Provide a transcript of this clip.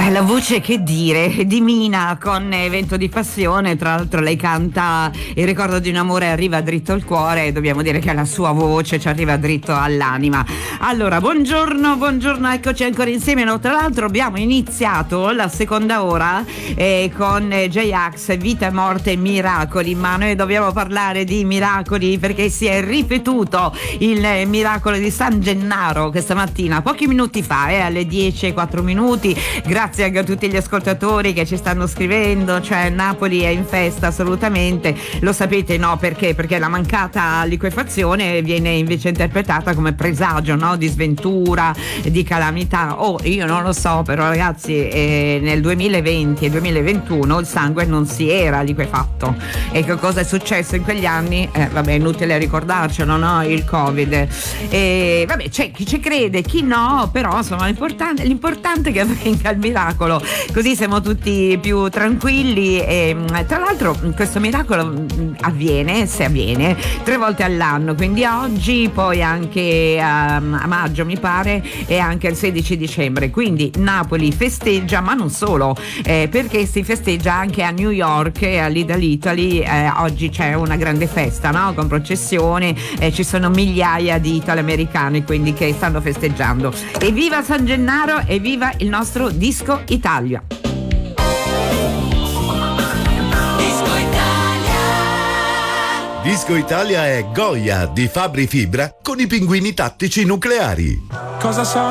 La voce, che dire, di Mina con Vento di passione. Tra l'altro lei canta Il ricordo di un amore arriva dritto al cuore, e dobbiamo dire che la sua voce ci arriva dritto all'anima. Allora, buongiorno, eccoci ancora insieme. No, tra l'altro abbiamo iniziato la seconda ora con J-Ax, Vita, Morte e Miracoli, ma noi dobbiamo parlare di miracoli perché si è ripetuto il miracolo di San Gennaro questa mattina, pochi minuti fa, alle 10:04. Grazie anche a tutti gli ascoltatori che ci stanno scrivendo, cioè Napoli è in festa assolutamente, lo sapete, no? Perché la mancata liquefazione viene invece interpretata come presagio, no? Di sventura, di calamità. Io non lo so, però ragazzi, nel 2020 e 2021 il sangue non si era liquefatto, e che cosa è successo in quegli anni? Vabbè, inutile ricordarcelo, no? Il Covid. Vabbè, c'è chi ci crede, chi no, però insomma l'importante è che avvenga il miracolo, così siamo tutti più tranquilli. E tra l'altro questo miracolo avviene 3 volte all'anno, quindi oggi, poi anche a maggio mi pare, e anche il 16 dicembre, quindi Napoli festeggia, ma non solo, perché si festeggia anche a New York e a Little Italy. Oggi c'è una grande festa, no? Con processione, ci sono migliaia di italoamericani quindi che stanno festeggiando. Evviva San Gennaro, evviva il nostro Disco Italia. Disco Italia è Goya di Fabri Fibra con i pinguini tattici nucleari. Cosa so?